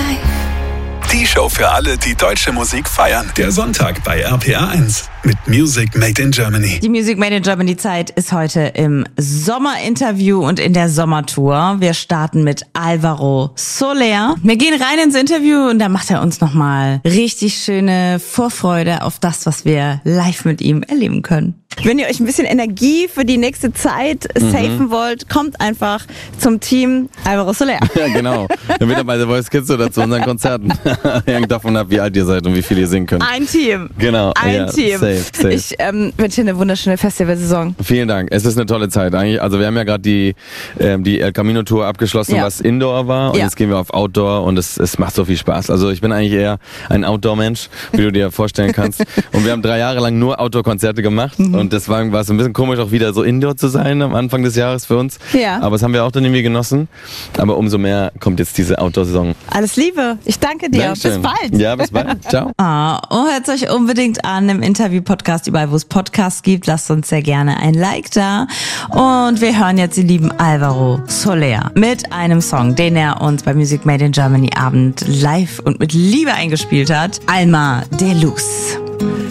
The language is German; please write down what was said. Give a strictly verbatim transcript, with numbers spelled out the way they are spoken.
Die Show für alle, die deutsche Musik feiern. Der Sonntag bei R P R eins mit Music Made in Germany. Die Music Made in Germany Zeit ist heute im Sommerinterview und in der Sommertour. Wir starten mit Alvaro Soler. Wir gehen rein ins Interview und da macht er uns nochmal richtig schöne Vorfreude auf das, was wir live mit ihm erleben können. Wenn ihr euch ein bisschen Energie für die nächste Zeit mhm. safen wollt, kommt einfach zum Team Alvaro Soler. Ja, genau. Dann wird er bei The Voice Kids oder zu unseren Konzerten. Hängt davon ab, wie alt ihr seid und wie viel ihr singen könnt. Ein Team. Genau. Ein ja, Team. Safe, safe. Ich ähm, wünsche dir eine wunderschöne Festivalsaison. Vielen Dank. Es ist eine tolle Zeit eigentlich. Also wir haben ja gerade die ähm, die El Camino Tour abgeschlossen, ja. was Indoor war. Und ja. jetzt gehen wir auf Outdoor und es, es macht so viel Spaß. Also ich bin eigentlich eher ein Outdoor-Mensch, wie du dir vorstellen kannst. Und wir haben drei Jahre lang nur Outdoor-Konzerte gemacht. Mhm. Und das war, war es ein bisschen komisch, auch wieder so Indoor zu sein am Anfang des Jahres für uns. Ja. Aber das haben wir auch dann irgendwie genossen. Aber umso mehr kommt jetzt diese Outdoor-Saison. Alles Liebe. Ich danke dir. Dankeschön. Bis bald. Ja, bis bald. Ciao. Ah, oh, hört euch unbedingt an im Interview-Podcast, überall wo es Podcasts gibt. Lasst uns sehr gerne ein Like da. Und wir hören jetzt den lieben Alvaro Soler mit einem Song, den er uns bei Music Made in Germany Abend live und mit Liebe eingespielt hat. Alma de Luz.